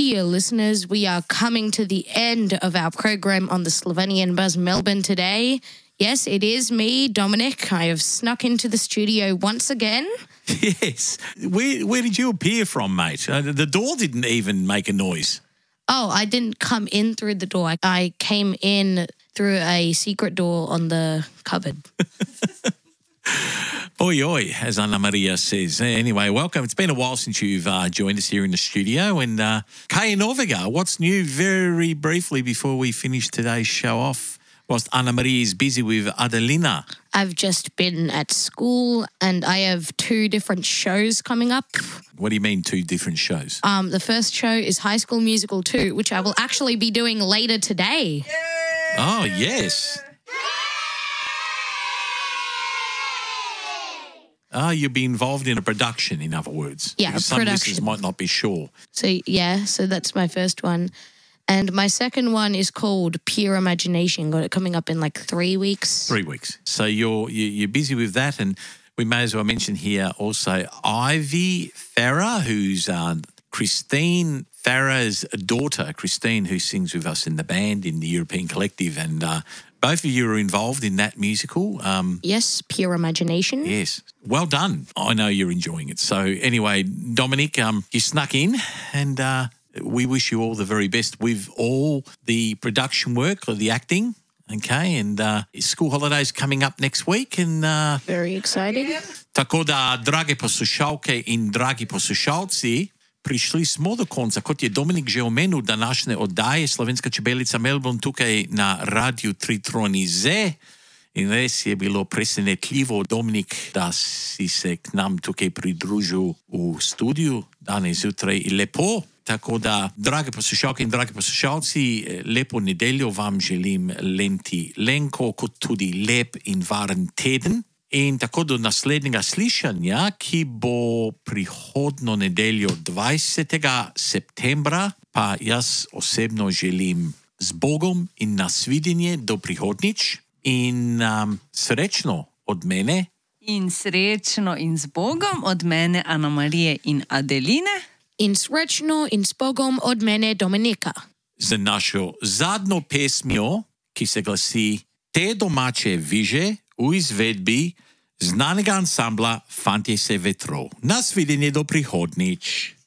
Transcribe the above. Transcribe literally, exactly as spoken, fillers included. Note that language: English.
dear listeners, we are coming to the end of our program on the Slovenian Buzz Melbourne today. Yes, it is me, Dominic. I have snuck into the studio once again. Yes. Where where did you appear from, mate? Uh, the door didn't even make a noise. Oh, I didn't come in through the door. I came in through a secret door on the cupboard. Oi, oi, as Anna Maria says. Anyway, welcome. It's been a while since you've uh, joined us here in the studio. And uh, Kaya Noviga, what's new very briefly before we finish today's show off? Whilst Anna Maria is busy with Adelina. I've just been at school and I have two different shows coming up. What do you mean two different shows? Um, the first show is High School Musical two, which I will actually be doing later today. Yay! Oh, yes. Ah, you'll be involved in a production, in other words. Yeah, a some production. listeners might not be sure. So, yeah, so that's my first one. And my second one is called Pure Imagination. Got it coming up in like three weeks. Three weeks. So you're you- you're busy with that, and we may as well mention here also Ivy Farah, who's uh, Christine Farah's daughter. Christine, who sings with us in the band in the European Collective, and uh, both of you are involved in that musical. Um, Yes, Pure Imagination. yes, well done. I know you're enjoying it. So anyway, Dominic, um, you snuck in, and. Uh, We wish you all the very best with all the production work or the acting, okay? And uh, school holidays coming up next week. And uh, Very exciting. tako da, drage poslušalke in dragi poslušalci, prišli smo do konca. Kot je Dominik že omenil, današnje oddaje Slovenska čebelica Melbourne tukaj na Radiu Tri Troni Z. In res je bilo presenetljivo, Dominik, da si se k nam tukaj pridružil v studiu danes zjutraj. Lepo. Tako da, drage poslušalke in dragi poslušalci, lepo nedeljo vam želim Lenti Lenko, kot tudi lep in varen teden. In tako do naslednjega slišanja, ki bo prihodno nedeljo dvajsetega septembra, pa jaz osebno želim z Bogom in nasvidenje do prihodnič in um, srečno od mene. In srečno in z Bogom od mene, Ana Marije in Adeline. In srečno in s Bogom od mene, Dominika. Z našo zadnjo pesmijo, ki se glasi Te domače viže v izvedbi znanega ansambla Fantje se vetrov. Nasvidenje do prihodnič.